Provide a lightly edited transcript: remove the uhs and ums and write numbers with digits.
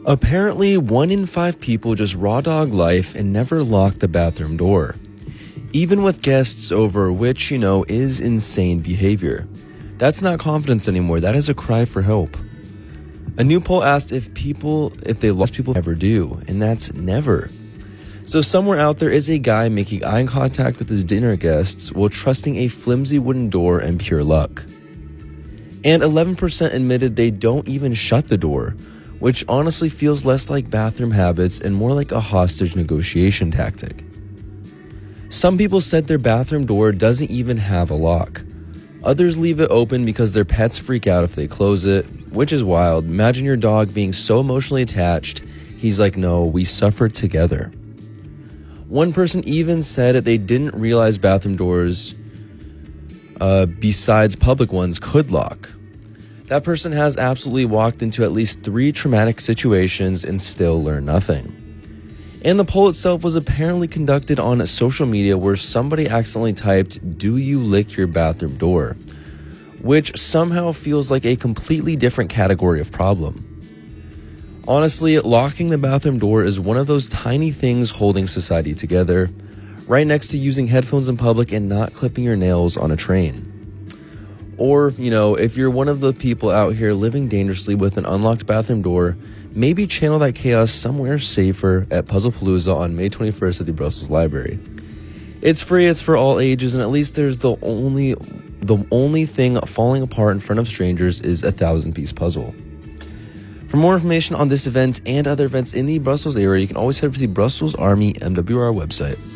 Apparently, 1 in 5 people just raw dog life and never lock the bathroom door. Even with guests over, which, is insane behavior. That's not confidence anymore, that is a cry for help. A new poll asked if they lost people ever do, and that's never. So somewhere out there is a guy making eye contact with his dinner guests while trusting a flimsy wooden door and pure luck. And 11% admitted they don't even shut the door, which honestly feels less like bathroom habits and more like a hostage negotiation tactic. Some people said their bathroom door doesn't even have a lock. Others leave it open because their pets freak out if they close it, which is wild. Imagine your dog being so emotionally attached, he's like, no, we suffer together. One person even said that they didn't realize bathroom doors, besides public ones, could lock. That person has absolutely walked into at least 3 traumatic situations and still learned nothing. And the poll itself was apparently conducted on social media where somebody accidentally typed, "Do you lick your bathroom door?" which somehow feels like a completely different category of problem. Honestly, locking the bathroom door is one of those tiny things holding society together, right next to using headphones in public and not clipping your nails on a train. Or, if you're one of the people out here living dangerously with an unlocked bathroom door, maybe channel that chaos somewhere safer at Puzzlepalooza on May 21st at the Brussels Library. It's free, it's for all ages, and at least there's the only thing falling apart in front of strangers is a 1,000-piece puzzle. For more information on this event and other events in the Brussels area, you can always head to the Brussels Army MWR website.